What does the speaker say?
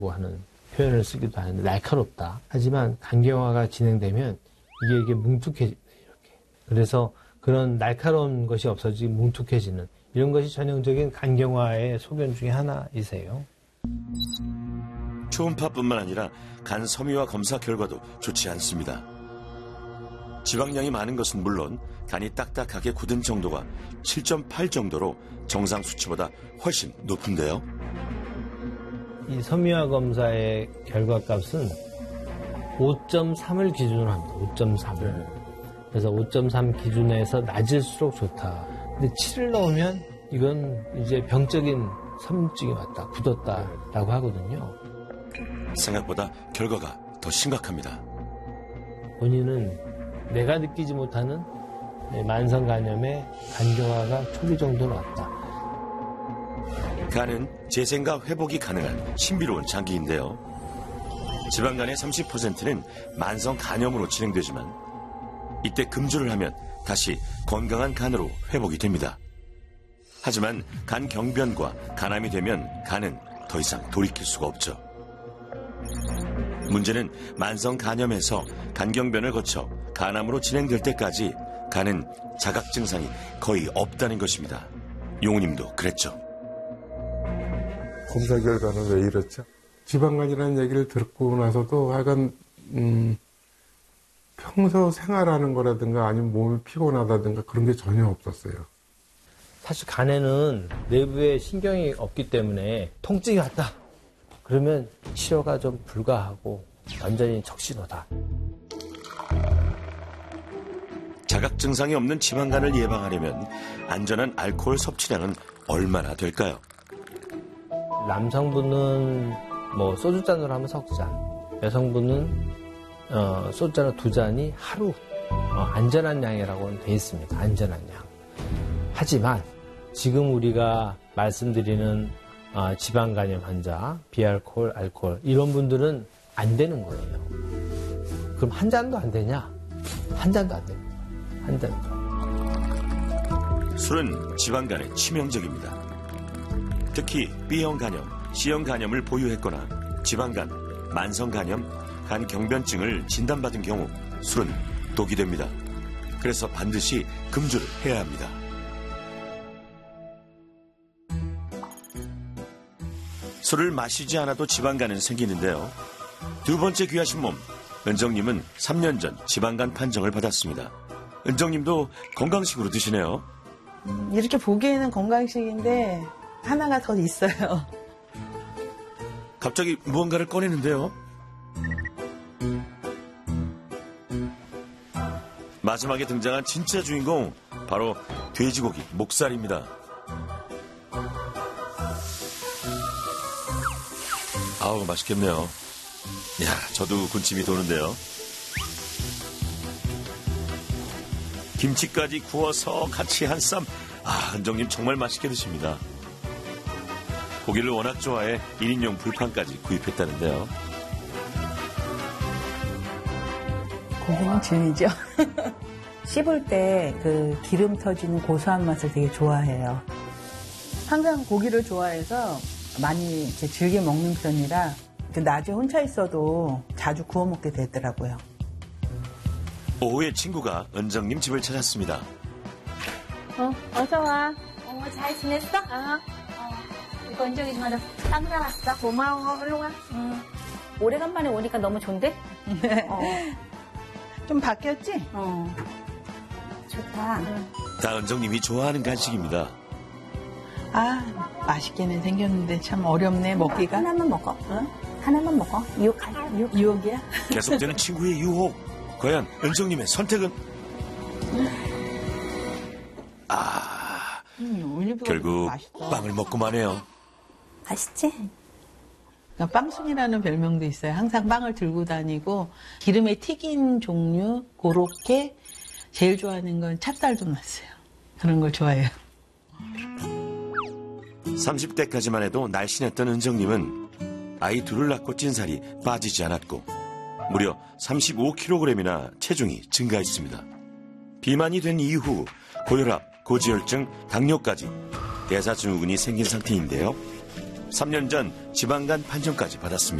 하는 표현을 쓰기도 하는데 날카롭다. 하지만 간경화가 진행되면 이게 뭉툭해집니다. 이렇게. 그래서 그런 날카로운 것이 없어지고 뭉툭해지는 이런 것이 전형적인 간경화의 소견 중에 하나이세요. 초음파뿐만 아니라 간 섬유화 검사 결과도 좋지 않습니다. 지방량이 많은 것은 물론 간이 딱딱하게 굳은 정도가 7.8 정도로 정상 수치보다 훨씬 높은데요. 이 섬유화 검사의 결과값은 5.3을 기준으로 합니다. 5.3을. 그래서 5.3 기준에서 낮을수록 좋다. 근데 7을 넣으면 이건 이제 병적인 섬유증이 왔다, 굳었다라고 하거든요. 생각보다 결과가 더 심각합니다. 본인은 내가 느끼지 못하는 만성 간염의 간경화가 초기 정도로 왔다. 간은 재생과 회복이 가능한 신비로운 장기인데요. 지방간의 30%는 만성 간염으로 진행되지만 이때 금주를 하면 다시 건강한 간으로 회복이 됩니다. 하지만 간 경변과 간암이 되면 간은 더 이상 돌이킬 수가 없죠. 문제는 만성 간염에서 간경변을 거쳐 간암으로 진행될 때까지 간은 자각 증상이 거의 없다는 것입니다. 용우님도 그랬죠. 검사 결과는 왜 이렇죠? 지방간이라는 얘기를 듣고 나서도 하여간 평소 생활하는 거라든가 아니면 몸이 피곤하다든가 그런 게 전혀 없었어요. 사실 간에는 내부에 신경이 없기 때문에 통증이 왔다. 그러면 치료가 좀 불가하고 완전히 적신호다. 자각 증상이 없는 지방간을 예방하려면 안전한 알코올 섭취량은 얼마나 될까요? 남성분은 소주잔으로 하면 석잔, 여성분은 소주잔으로 2잔이 하루 안전한 양이라고 돼 있습니다. 안전한 양. 하지만 지금 우리가 말씀드리는 지방간염 환자, 비알코올, 알코올 이런 분들은 안 되는 거예요. 그럼 한 잔도 안 되냐? 한 잔도 안 됩니다. 한 잔도. 술은 지방간에 치명적입니다. 특히 B형 간염, C형 간염을 보유했거나 지방간, 만성간염, 간경변증을 진단받은 경우 술은 독이 됩니다. 그래서 반드시 금주를 해야 합니다. 술을 마시지 않아도 지방간은 생기는데요. 두 번째 귀하신 몸, 은정님은 3년 전 지방간 판정을 받았습니다. 은정님도 건강식으로 드시네요. 이렇게 보기에는 건강식인데 하나가 더 있어요. 갑자기 무언가를 꺼내는데요. 마지막에 등장한 진짜 주인공, 바로 돼지고기 목살입니다. 아우, 맛있겠네요. 야, 저도 군침이 도는데요. 김치까지 구워서 같이 한 쌈. 은정님 정말 맛있게 드십니다. 고기를 워낙 좋아해 1인용 불판까지 구입했다는데요. 고기는 진이죠. 씹을 때 그 기름 터지는 고소한 맛을 되게 좋아해요. 항상 고기를 좋아해서 많이 이제 즐겨 먹는 편이라 낮에 혼자 있어도 자주 구워 먹게 되더라고요. 오후에 친구가 은정님 집을 찾았습니다. 어서 와. 잘 지냈어? 이거 은정이 좋아서 빵 사왔어. 고마워. 얼른 와. 오래간만에 오니까 너무 좋은데? 좀 바뀌었지? 좋다. 다 은정님이 좋아하는 간식입니다. 맛있게는 생겼는데 참 어렵네, 먹기가. 하나만 먹어. 하나만 먹어. 유혹이야? 계속되는 친구의 유혹. 과연 은정님의 선택은? 결국 맛있어. 빵을 먹고 마네요. 맛있지? 그러니까 빵순이라는 별명도 있어요. 항상 빵을 들고 다니고 기름에 튀긴 종류 그렇게 제일 좋아하는 건 찹쌀도 났어요. 그런 걸 좋아해요. 30대까지만 해도 날씬했던 은정님은 아이 둘을 낳고 찐 살이 빠지지 않았고 무려 35kg이나 체중이 증가했습니다. 비만이 된 이후 고혈압, 고지혈증, 당뇨까지 대사증후군이 생긴 상태인데요. 3년 전 지방간 판정까지 받았습니다.